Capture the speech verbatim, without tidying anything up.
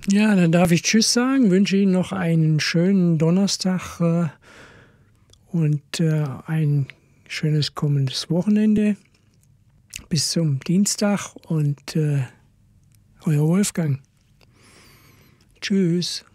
Ja, dann darf ich Tschüss sagen, wünsche Ihnen noch einen schönen Donnerstag äh, und äh, ein schönes kommendes Wochenende. Bis zum Dienstag und äh, euer Wolfgang. Tschüss.